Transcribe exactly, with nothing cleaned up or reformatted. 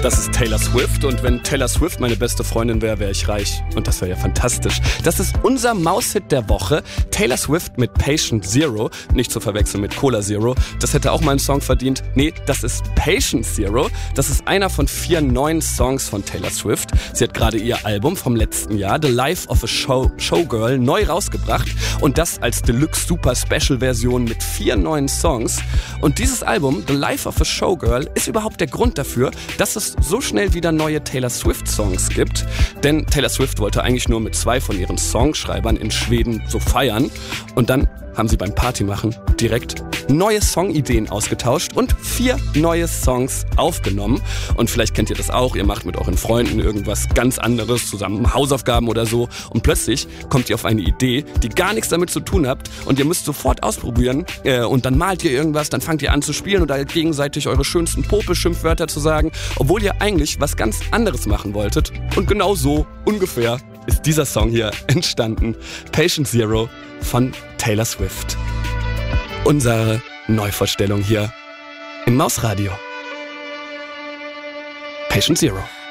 Das ist Taylor Swift und wenn Taylor Swift meine beste Freundin wäre, wäre ich reich. Und das wäre ja fantastisch. Das ist unser Maushit der Woche. Taylor Swift mit Patient Zero. Nicht zu verwechseln mit Cola Zero. Das hätte auch mal einen Song verdient. Nee, das ist Patient Zero. Das ist einer von vier neuen Songs von Taylor Swift. Sie hat gerade ihr Album vom letzten Jahr, The Life of a Show, Showgirl, neu rausgebracht. Und das als Deluxe Super Special Version mit vier neuen Songs. Und dieses Album, The Life of a Showgirl, ist überhaupt der Grund dafür, dass es so schnell wieder neue Taylor Swift-Songs gibt. Denn Taylor Swift wollte eigentlich nur mit zwei von ihren Songschreibern in Schweden so feiern. Und dann haben sie beim Partymachen direkt neue Songideen ausgetauscht und vier neue Songs aufgenommen. Und vielleicht kennt ihr das auch, ihr macht mit euren Freunden irgendwas ganz anderes, zusammen Hausaufgaben oder so. Und plötzlich kommt ihr auf eine Idee, die gar nichts damit zu tun habt und ihr müsst sofort ausprobieren. Äh, und dann malt ihr irgendwas, dann fangt ihr an zu spielen oder gegenseitig eure schönsten Popelschimpfwörter zu sagen, obwohl ihr eigentlich was ganz anderes machen wolltet. Und genau so ungefähr ist dieser Song hier entstanden. Patient Zero von Taylor Swift. Unsere Neuvorstellung hier im Mausradio. Patient Zero.